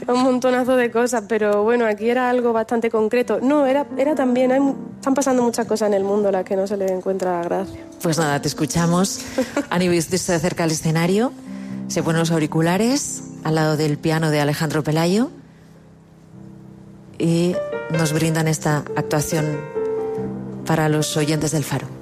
un montonazo de cosas, pero bueno, aquí era algo bastante concreto. No, era también, están pasando muchas cosas en el mundo a las que no se le encuentra gracia. Pues nada, te escuchamos. Ani se acerca al escenario, se pone los auriculares al lado del piano de Alejandro Pelayo y nos brindan esta actuación para los oyentes del Faro.